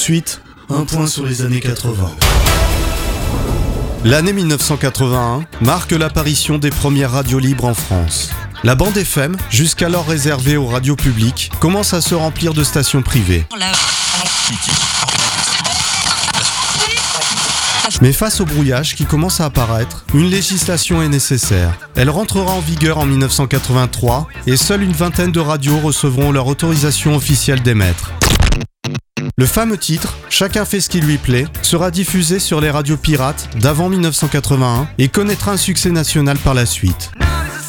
suite, un point sur les années 80. L'année 1981 marque l'apparition des premières radios libres en France. La bande FM, jusqu'alors réservée aux radios publiques, commence à se remplir de stations privées. Mais face au brouillage qui commence à apparaître, une législation est nécessaire. Elle rentrera en vigueur en 1983 et seule une vingtaine de radios recevront leur autorisation officielle d'émettre. Le fameux titre « Chacun fait ce qui lui plaît » sera diffusé sur les radios pirates d'avant 1981 et connaîtra un succès national par la suite.